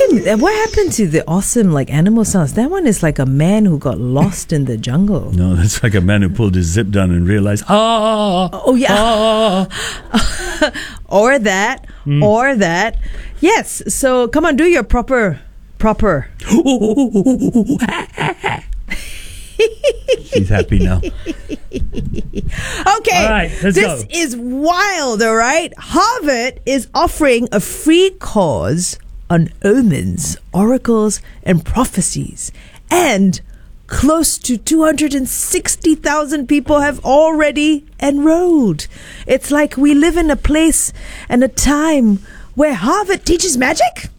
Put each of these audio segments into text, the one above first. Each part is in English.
what happened to the awesome animal sounds? That one is like a man who got lost in the jungle. No, that's like a man who pulled his zip down and realized, oh yeah, or that. Yes. So come on, do your proper. She's happy now. Okay, all right, let's go. This is wild, all right? Harvard is offering a free course on omens, oracles, and prophecies. And close to 260,000 people have already enrolled. It's like we live in a place and a time where Harvard teaches magic?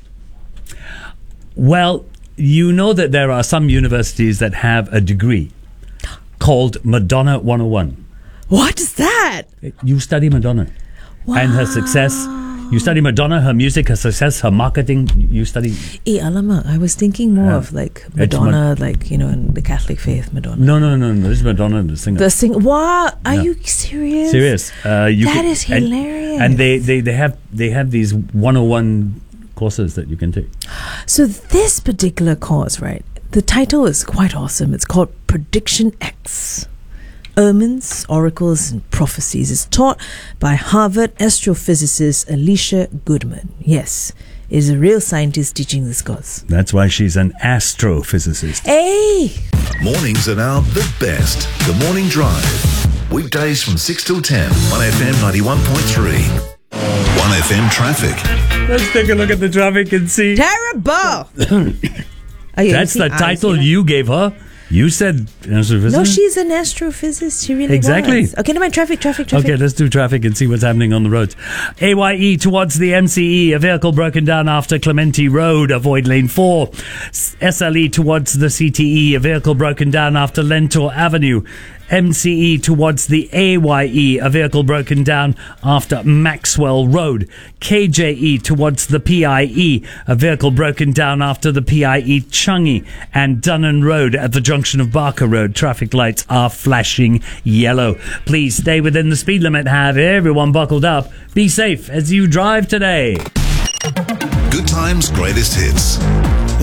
Well, you know that there are some universities that have a degree called Madonna 101. What is that? You study Madonna and her success. You study Madonna, her music, her success, her marketing. You study. Alamak, I was thinking more of Madonna, in the Catholic faith, Madonna. No. This is Madonna, the singer. The singer. What? Are you serious? Serious. That is hilarious. And they have these 101 courses that you can take. So this particular course, right? The title is quite awesome. It's called Prediction X. Omens, Oracles, and Prophecies. It's taught by Harvard astrophysicist Alicia Goodman. Yes, is a real scientist teaching this course. That's why she's an astrophysicist. Hey! Mornings are now the best. The Morning Drive. Weekdays from 6 till 10. 1FM 91.3. 1FM traffic. Let's take a look at the traffic and see. Terrible! That's the title you gave her. You said astrophysicist? No, she's an astrophysicist. She really exactly. was. Okay, never mind. Traffic. Okay, let's do traffic and see what's happening on the roads. AYE towards the MCE. A vehicle broken down after Clementi Road. Avoid lane 4. SLE towards the CTE. A vehicle broken down after Lentor Avenue. MCE towards the AYE, a vehicle broken down after Maxwell Road. KJE towards the PIE, a vehicle broken down after the PIE Changi. And Dunnan Road at the junction of Barker Road. Traffic lights are flashing yellow. Please stay within the speed limit. Have everyone buckled up. Be safe as you drive today. Good times, greatest hits.